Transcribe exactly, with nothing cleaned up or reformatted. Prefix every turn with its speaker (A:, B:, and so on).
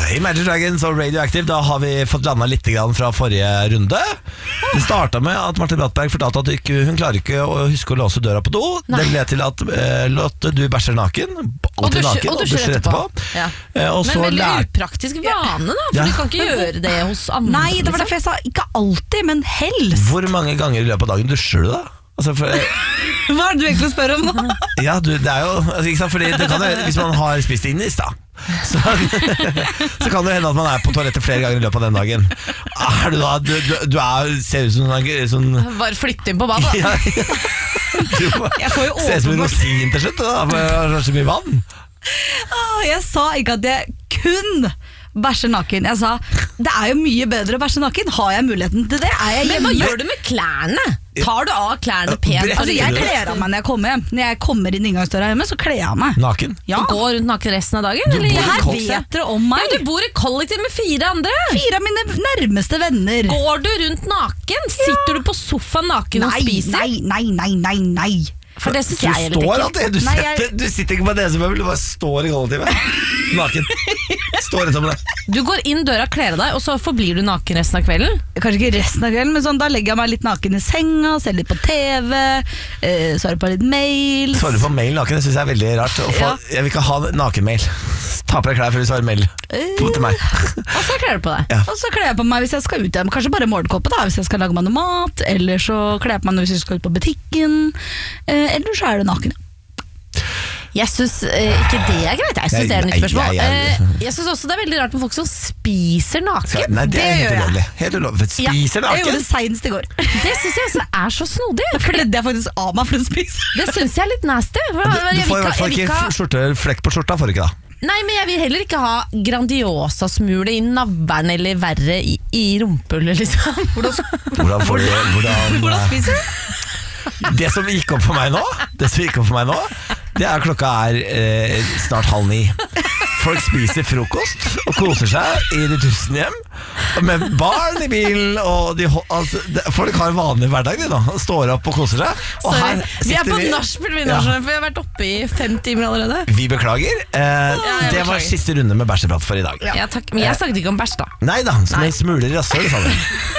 A: Imagine Dragons og Radioactive. Da har vi fått landet litt grann fra forrige runde. Det startet med at Marte Brattberg fortalte at ikke, hun klarer ikke å huske å låse døra på do. Nei. Det ble til at uh, Lotte, du bæsjer naken.
B: Og dusjer
A: naken,
B: etterpå, etterpå. Ja.
A: uh, og
B: Men veldig
A: lær...
B: upraktisk vane da. For ja. Du kan ikke gjøre det hos andre.
C: Nei, det var derfor jeg sa ikke alltid, men helst.
A: Hvor mange ganger i løpet av dagen dusjer du da? Altså for,
C: Hva er det du egentlig spør om nå?
A: Ja, du, det er jo altså, ikke sant, fordi det kan, hvis man har spist innis da så, så kan det hende at man er på toalettet flere ganger i løpet av den dagen. Er du da, du, du, du er, ser ut som sånn
B: bare flytte inn på badet.
A: Ja, ja. Du
C: jeg får jo
A: ser ut som en rosin til slutt da, for det har så mye vann.
C: Åh, jeg sa ikke at jeg kun bæsjer naken. Jeg sa, det er jo mye bedre å bæsje naken. Har jeg muligheten til det? Er jeg
B: Men hva gjør du med klærne? Tar du av klærne pent?
C: Altså, jeg kler av meg når jeg kommer hjem. Når jeg kommer inn inngangsdøra hjemme, så kler jeg av meg.
A: Naken?
C: Ja.
B: Du går rundt naken resten av dagen?
C: Det her vet dere om meg.
B: Ja, du bor i kollektiv med fire andre.
C: Fire av mine nærmeste venner.
B: Går du rundt naken? Sitter ja. Du på sofaen naken
C: nei,
B: og spiser?
C: Nei, nei, nei, nei, nei.
B: For det synes jeg er litt
A: ekkelt. Du, jeg... du sitter ikke på nesemøbel, du bare står i kollektivet. Naken. Står rett om det.
B: Du går inn døra, kler deg, og så forblir du naken resten av kvelden?
C: Kanskje ikke resten av kvelden, men sånn, da legger jeg meg litt naken i senga, ser litt på T V, eh, svarer på litt mail.
A: Svarer på mail naken, det synes jeg er veldig rart. Få, ja. Jeg vil ikke ha nakenmail. Ta på deg klær før du svarer mail uh, til meg.
B: Og så kler du på deg.
C: Ja. Og så kler jeg på meg hvis jeg skal ut igjen. Kanskje bare morgenkåpe da, hvis jeg skal lage meg noe mat. Eller så kler jeg på meg hvis jeg skal ut på butikken. Eh, eller så er det naken.
B: Jeg synes uh, ikke det er greit. Jeg synes det er et nytt spørsmål. uh, Jeg synes også det er veldig rart med folk som spiser naken.
A: Nei, det er
C: det
A: helt ulovlig. Helt ulovlig. Spiser
C: ja,
A: naken.
C: Jeg gjorde det senest i går.
B: Det synes jeg også er så snodig.
C: Da kledde jeg faktisk av meg for å spise.
B: Det synes jeg er litt nasty.
A: Du, du får i hvert fall ikke skjorte, flekk på skjorta, får du ikke da.
B: Nei, men jeg vil heller ikke ha Grandiosa-smule i navlen eller verre i, i rumpehullet, liksom.
A: Hvordan, hvordan, får du, hvordan,
C: hvordan spiser du?
A: Det som gikk opp for meg nå, det som gikk opp for meg nå, det er klokka er eh, snart halv ni. Folk spiser frokost og koser seg i de tusen hjem med barn i bilen og de, altså, de, folk har en vanlig hverdag de da, står opp og koser seg og her
B: vi er på nachspiel, ja. For vi har vært oppe i fem timer allerede.
A: Vi beklager, eh, ja, det var siste runde med bæsjeprat for i dag.
B: Ja, takk, men jeg snakket ikke om bæsj da.
A: Nei da, som en smuler i rasshølet, sa du.